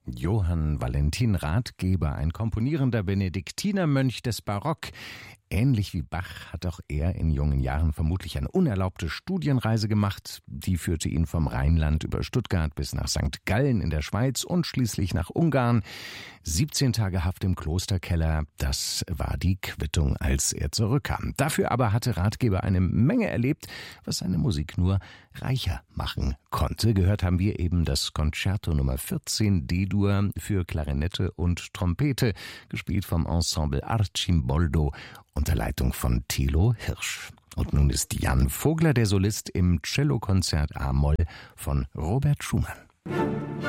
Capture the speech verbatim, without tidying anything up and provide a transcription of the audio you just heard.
Johann Valentin Rathgeber, ein komponierender Benediktinermönch des Barock. Ähnlich wie Bach hat auch er in jungen Jahren vermutlich eine unerlaubte Studienreise gemacht. Die führte ihn vom Rheinland über Stuttgart bis nach Sankt Gallen in der Schweiz und schließlich nach Ungarn. siebzehn Tage Haft im Klosterkeller, das war die Quittung, als er zurückkam. Dafür aber hatte Rathgeber eine Menge erlebt, was seine Musik nur reicher machen konnte. Gehört haben wir eben das Concerto Nummer vierzehn D-Dur für Klarinette und Trompete, gespielt vom Ensemble Arcimboldo unter Leitung von Thilo Hirsch. Und nun ist Jan Vogler der Solist im Cellokonzert A-Moll von Robert Schumann.